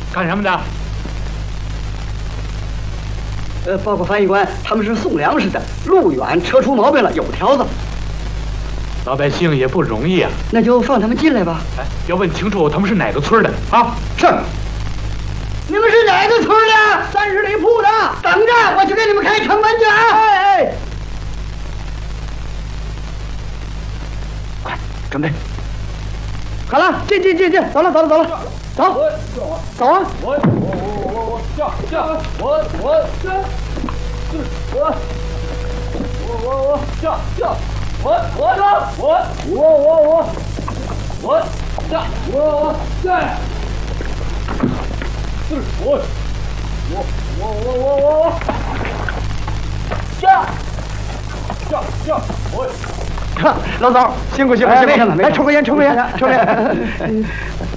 干什么的？ 报告翻译官，他们是送粮食的，路远，车出毛病了，有条子。 老百姓也不容易啊。 那就放他们进来吧。 哎，要问清楚他们是哪个村的啊？ 是。你们是哪个村的？30里铺的。等着，我去给你们开城门去啊！哎，快准备。好了，进，走了，走，走啊！ 我老总，辛苦，来抽根烟。